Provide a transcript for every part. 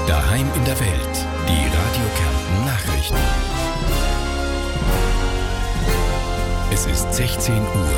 Daheim in der Welt. Die Radio Kärnten Nachrichten. Es ist 16 Uhr.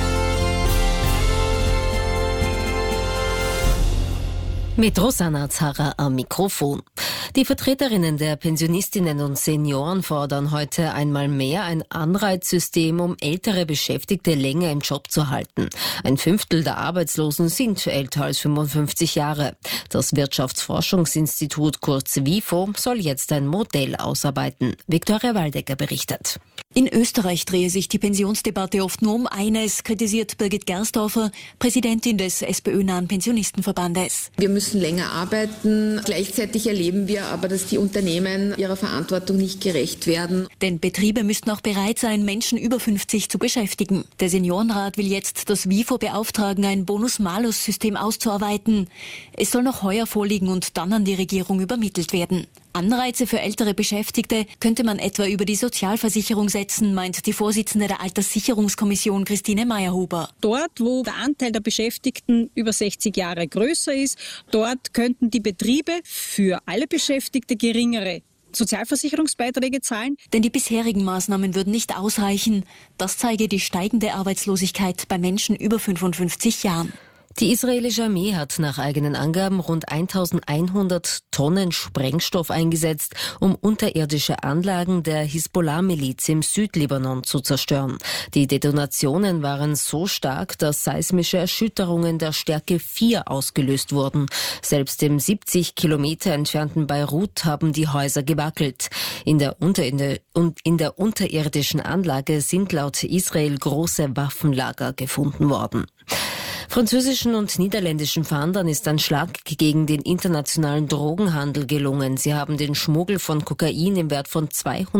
Mit Rosanna Zara am Mikrofon. Die Vertreterinnen der Pensionistinnen und Senioren fordern heute einmal mehr ein Anreizsystem, um ältere Beschäftigte länger im Job zu halten. 1/5 der Arbeitslosen sind älter als 55 Jahre. Das Wirtschaftsforschungsinstitut, kurz WIFO, soll jetzt ein Modell ausarbeiten. Viktoria Waldecker berichtet. In Österreich drehe sich die Pensionsdebatte oft nur um eines, kritisiert Birgit Gerstorfer, Präsidentin des SPÖ-nahen Pensionistenverbandes. Wir müssen länger arbeiten. Gleichzeitig erleben wir aber, dass die Unternehmen ihrer Verantwortung nicht gerecht werden. Denn Betriebe müssten auch bereit sein, Menschen über 50 zu beschäftigen. Der Seniorenrat will jetzt das WIFO beauftragen, ein Bonus-Malus-System auszuarbeiten. Es soll noch heuer vorliegen und dann an die Regierung übermittelt werden. Anreize für ältere Beschäftigte könnte man etwa über die Sozialversicherung setzen, meint die Vorsitzende der Alterssicherungskommission Christine Meyerhuber. Dort, wo der Anteil der Beschäftigten über 60 Jahre größer ist, dort könnten die Betriebe für alle Beschäftigte geringere Sozialversicherungsbeiträge zahlen. Denn die bisherigen Maßnahmen würden nicht ausreichen. Das zeige die steigende Arbeitslosigkeit bei Menschen über 55 Jahren. Die israelische Armee hat nach eigenen Angaben rund 1100 Tonnen Sprengstoff eingesetzt, um unterirdische Anlagen der Hisbollah-Miliz im Südlibanon zu zerstören. Die Detonationen waren so stark, dass seismische Erschütterungen der Stärke 4 ausgelöst wurden. Selbst im 70 Kilometer entfernten Beirut haben die Häuser gewackelt. In der unterirdischen Anlage sind laut Israel große Waffenlager gefunden worden. Französischen und niederländischen Fahndern ist ein Schlag gegen den internationalen Drogenhandel gelungen. Sie haben den Schmuggel von Kokain im Wert von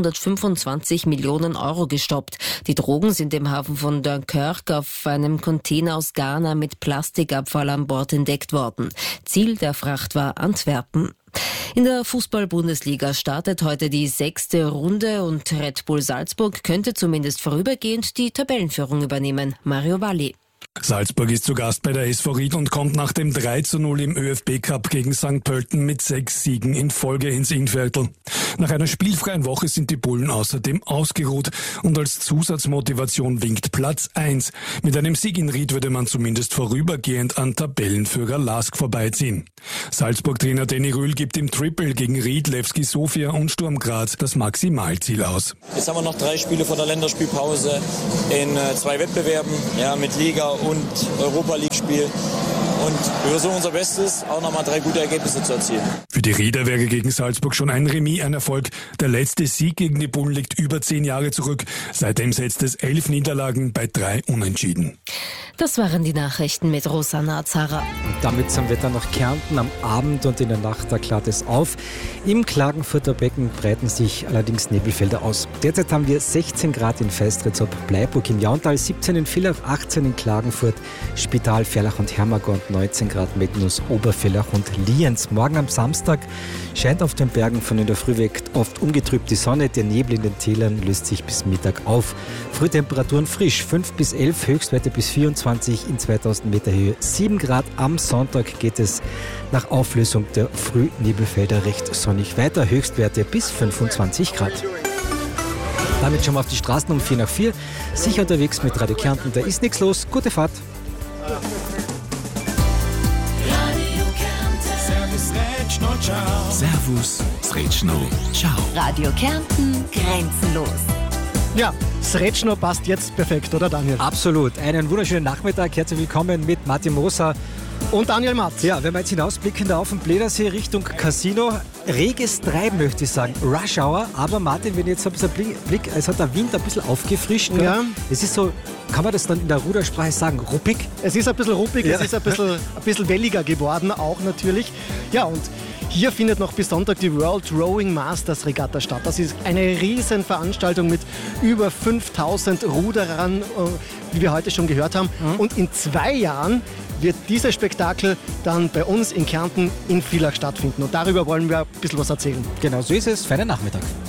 225 Millionen Euro gestoppt. Die Drogen sind im Hafen von Dunkirk auf einem Container aus Ghana mit Plastikabfall an Bord entdeckt worden. Ziel der Fracht war Antwerpen. In der Fußball-Bundesliga startet heute die 6. Runde und Red Bull Salzburg könnte zumindest vorübergehend die Tabellenführung übernehmen. Mario Valli. Salzburg ist zu Gast bei der SV Ried und kommt nach dem 3:0 im ÖFB-Cup gegen St. Pölten mit 6 Siegen in Folge ins Innviertel. Nach einer spielfreien Woche sind die Bullen außerdem ausgeruht und als Zusatzmotivation winkt Platz 1. Mit einem Sieg in Ried würde man zumindest vorübergehend an Tabellenführer LASK vorbeiziehen. Salzburg-Trainer Danny Rühl gibt im Triple gegen Ried, Levski Sofia und Sturm Graz das Maximalziel aus. Jetzt haben wir noch 3 Spiele vor der Länderspielpause in 2 Wettbewerben, mit Liga und Europa-League-Spiel. Und wir versuchen unser Bestes, auch nochmal 3 gute Ergebnisse zu erzielen. Für die Rieder wäre gegen Salzburg schon ein Remis ein Erfolg. Der letzte Sieg gegen die Bullen liegt über 10 Jahre zurück. Seitdem setzt es 11 Niederlagen bei 3 Unentschieden. Das waren die Nachrichten mit Rosanna Zara. Und damit zum Wetter nach Kärnten. Am Abend und in der Nacht, da klart es auf. Im Klagenfurter Becken breiten sich allerdings Nebelfelder aus. Derzeit haben wir 16 Grad in Feistritz ob Bleiburg im Jauntal, 17 in Villach, 18 in Klagenfurt, Spital, Ferlach und Hermagor und 19 Grad Metnus, Obervillach und Lienz. Morgen am Samstag scheint auf den Bergen von in der Früh weg oft ungetrübt die Sonne. Der Nebel in den Tälern löst sich bis Mittag auf. Frühtemperaturen frisch, 5 bis 11, Höchstwerte bis 24 in 2000 Meter Höhe. 7 Grad am Sonntag geht es nach Auflösung der Frühnebelfelder recht sonnig weiter. Höchstwerte bis 25 Grad. Damit schauen wir auf die Straßen um 4 nach 4. Sicher unterwegs mit Radio Kärnten, da ist nichts los. Gute Fahrt. Servus, Sretschno, ciao. Radio Kärnten, grenzenlos. Ja, Sretschno passt jetzt perfekt, oder Daniel? Absolut. Einen wunderschönen Nachmittag. Herzlich willkommen mit Martin Moser und Daniel Matz. Ja, wenn wir jetzt hinausblicken da auf den Pledersee Richtung Casino, reges Treiben möchte ich sagen, Rush Hour, aber Martin, wenn ich jetzt ein bisschen Blick, es hat der Wind ein bisschen aufgefrischt. Gell? Ja. Es ist so, kann man das dann in der Rudersprache sagen, ruppig? Es ist ein bisschen ruppig, ja. Es ist ein bisschen welliger geworden auch natürlich. Ja, und hier findet noch bis Sonntag die World Rowing Masters Regatta statt. Das ist eine riesen Veranstaltung mit über 5000 Ruderern, wie wir heute schon gehört haben. Und in 2 Jahren wird dieses Spektakel dann bei uns in Kärnten in Villach stattfinden. Und darüber wollen wir ein bisschen was erzählen. Genau, so ist es. Feinen Nachmittag.